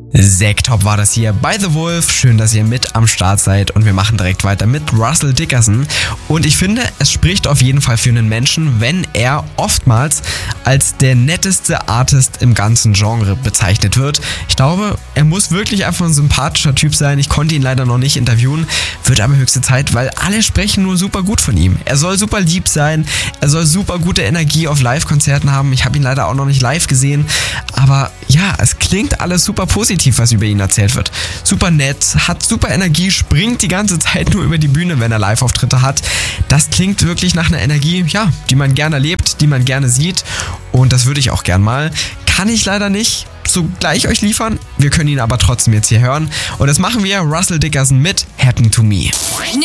Top war das hier bei The Wolf. Schön, dass ihr mit am Start seid und wir machen direkt weiter mit Russell Dickerson. Und ich finde, es spricht auf jeden Fall für einen Menschen, wenn er oftmals als der netteste Artist im ganzen Genre bezeichnet wird. Ich glaube, er muss wirklich einfach ein sympathischer Typ sein. Ich konnte ihn leider noch nicht interviewen, wird aber höchste Zeit, weil alle sprechen nur super gut von ihm. Er soll super lieb sein, er soll super gute Energie auf Live-Konzerten haben. Ich habe ihn leider auch noch nicht live gesehen, aber ja, es klingt alles super positiv, was über ihn erzählt wird. Super nett, hat super Energie, springt die ganze Zeit nur über die Bühne, wenn er Live-Auftritte hat. Das klingt wirklich nach einer Energie, ja, die man gerne erlebt, die man gerne sieht und das würde ich auch gern mal. Kann ich leider nicht so gleich euch liefern, wir können ihn aber trotzdem jetzt hier hören und das machen wir, Russell Dickerson mit Happen to Me.